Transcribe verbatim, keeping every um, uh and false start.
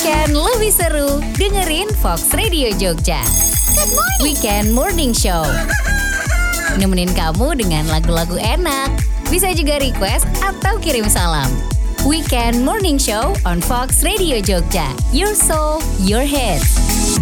weekend lebih seru, dengerin Fox Radio Jogja. Good morning. Weekend Morning Show. Nemenin kamu dengan lagu-lagu enak. Bisa juga request atau kirim salam. Weekend Morning Show on Fox Radio Jogja. Your soul, your hits.